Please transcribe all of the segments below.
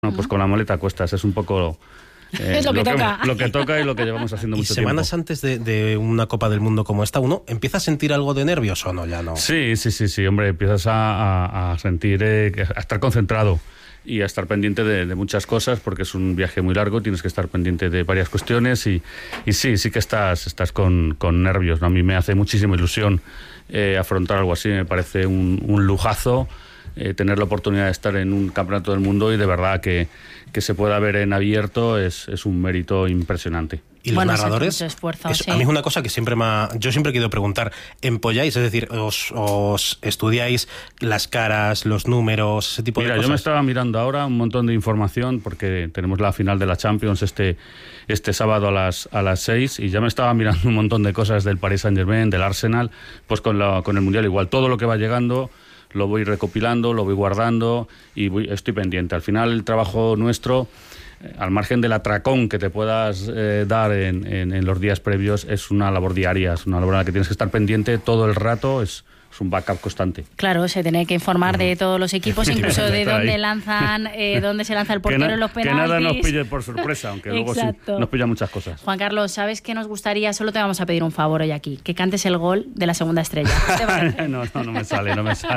Bueno, pues con la muleta a cuestas, es un poco... es lo que toca. Lo que toca y lo que llevamos haciendo mucho tiempo. ¿Y semanas antes de una Copa del Mundo como esta, uno empieza a sentir algo de nervios o no? Ya no. Sí, hombre, empiezas a sentir, a estar concentrado y a estar pendiente de muchas cosas, porque es un viaje muy largo, tienes que estar pendiente de varias cuestiones y sí que estás con nervios, ¿no? A mí me hace muchísima ilusión afrontar algo así, me parece un lujazo tener la oportunidad de estar en un campeonato del mundo, y de verdad que se pueda ver en abierto es un mérito impresionante. ¿Y los narradores? Esfuerzo, a mí es una cosa que yo siempre he querido preguntar. ¿Empolláis? Es decir, ¿os estudiáis las caras, los números, ese tipo de cosas? Yo me estaba mirando ahora un montón de información, porque tenemos la final de la Champions este sábado a las 6, y ya me estaba mirando un montón de cosas del Paris Saint-Germain, del Arsenal, pues con el Mundial igual. Todo lo que va llegando lo voy recopilando, lo voy guardando y estoy pendiente. Al final el trabajo nuestro, al margen del atracón que te puedas dar en los días previos, es una labor diaria, es una labor en la que tienes que estar pendiente todo el rato, es un backup constante. Claro, se tiene que informar de todos los equipos, incluso de dónde lanzan, dónde se lanza el portero en los penaltis. Que nada nos pille por sorpresa, aunque luego sí nos pillan muchas cosas. Juan Carlos, ¿sabes qué nos gustaría? Solo te vamos a pedir un favor hoy aquí, que cantes el gol de la segunda estrella. No me sale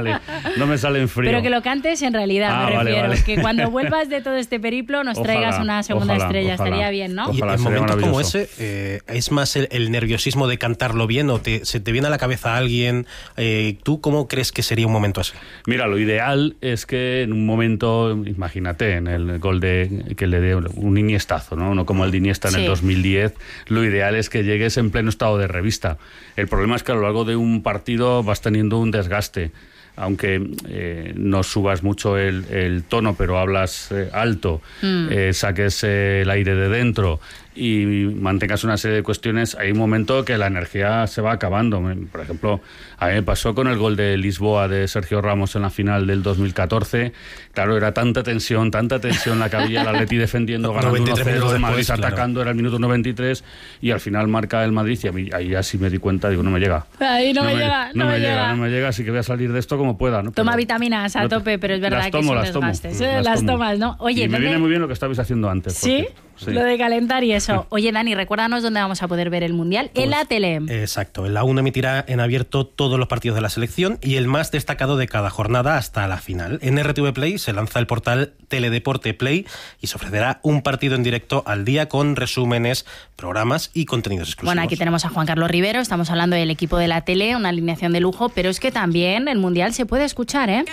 en frío. Pero que lo cantes en realidad, me refiero. Vale. Que cuando vuelvas de todo este periplo nos traigas una segunda estrella. Ojalá. Estaría bien, ¿no? Y en momentos como ese, ¿es más el nerviosismo de cantarlo bien o se te viene a la cabeza alguien? ¿Tú cómo crees que sería un momento así? Mira, lo ideal es que en un momento, imagínate, en el gol que le dé un Iniestazo, ¿no? No como el de Iniesta en el 2010, lo ideal es que llegues en pleno estado de revista. El problema es que a lo largo de un partido vas teniendo un desgaste. Aunque no subas mucho el tono, pero hablas alto, saques el aire de dentro y mantengas una serie de cuestiones, hay un momento que la energía se va acabando. Por ejemplo, a mí me pasó con el gol de Lisboa de Sergio Ramos en la final del 2014. Claro, era tanta tensión la que había, el Atleti defendiendo, ganando 1-0, el Madrid atacando, era el minuto 93 y al final marca el Madrid, y ahí así me di cuenta, digo, no me llega. Ahí no me llega, así que voy a salir de esto como pueda, ¿no? Toma vitaminas a tope, pero es verdad que son desgastes. Las tomas, ¿no? Oye, y me viene muy bien lo que estabais haciendo antes. ¿Sí? Lo de calentar y eso. Oye, Dani, recuérdanos dónde vamos a poder ver el Mundial. En la tele. Exacto. En la 1 emitirá en abierto todos los partidos de la selección y el más destacado de cada jornada hasta la final. En RTV Play se lanza el portal Teledeporte Play y se ofrecerá un partido en directo al día con resúmenes, programas y contenidos exclusivos. Bueno, aquí tenemos a Juan Carlos Rivero, estamos hablando del equipo de la tele, una alineación de lujo, pero es que también el Mundial se puede escuchar, ¿eh?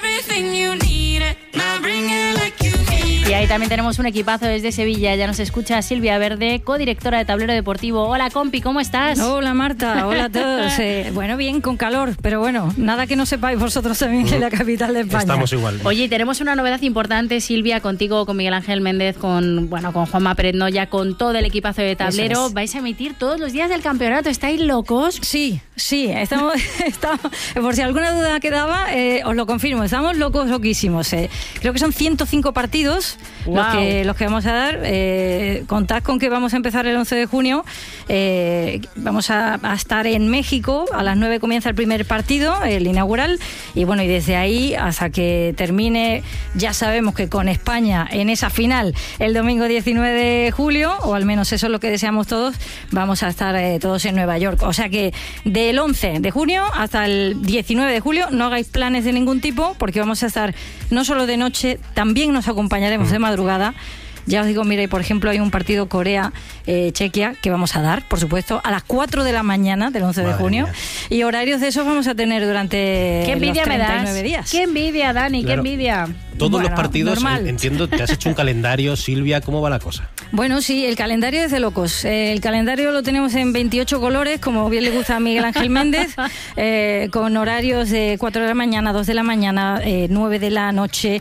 Y ahí también tenemos un equipazo desde Sevilla. Ya nos escucha Silvia Verde, codirectora de Tablero Deportivo. Hola, compi, ¿cómo estás? Hola, Marta. Hola a todos. Bueno, bien, con calor, pero bueno, nada que no sepáis vosotros también en la capital de España. Estamos igual. Oye, tenemos una novedad importante, Silvia, contigo, con Miguel Ángel Méndez, con Juanma Pérez Noya, con todo el equipazo de Tablero. Vais a emitir todos los días del campeonato. ¿Estáis locos? Sí, estamos por si alguna duda quedaba, os lo confirmo, estamos loquísimos. Creo que son 105 partidos. Wow. Los que vamos a dar. Contad con que vamos a empezar el 11 de junio. Vamos a estar en México. A las 9 comienza el primer partido, el inaugural. Y bueno, y desde ahí hasta que termine, ya sabemos que con España en esa final el domingo 19 de julio, o al menos eso es lo que deseamos todos, vamos a estar todos en Nueva York. O sea que del 11 de junio hasta el 19 de julio no hagáis planes de ningún tipo, porque vamos a estar no solo de noche, también nos acompañaremos de madrugada. Ya os digo, mire, por ejemplo, hay un partido Corea-Chequia que vamos a dar, por supuesto, a las 4 de la mañana del 11 de junio. Mía. Y horarios de esos vamos a tener durante ¿Qué envidia los 39 me das? días. ¡Qué envidia, Dani! Claro. ¡Qué envidia! Todos los partidos, entiendo, te has hecho un calendario, Silvia, ¿cómo va la cosa? Bueno, sí, el calendario es de locos. El calendario lo tenemos en 28 colores, como bien le gusta a Miguel Ángel Méndez, con horarios de 4 de la mañana, 2 de la mañana, 9 de la noche,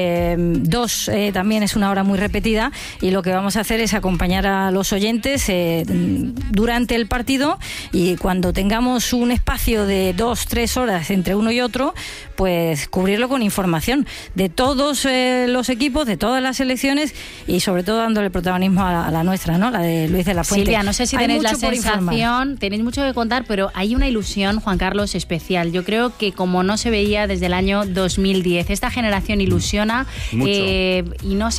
2 también es una hora muy repetida, y lo que vamos a hacer es acompañar a los oyentes durante el partido, y cuando tengamos un espacio de 2-3 horas entre uno y otro, pues cubrirlo con información de todos los equipos, de todas las selecciones, y sobre todo dándole protagonismo a la nuestra, ¿no? La de Luis de la Fuente. Silvia, no sé si tenéis la sensación, tenéis mucho que contar, pero hay una ilusión, Juan Carlos, especial. Yo creo que como no se veía desde el año 2010. Esta generación ilusiona y no sé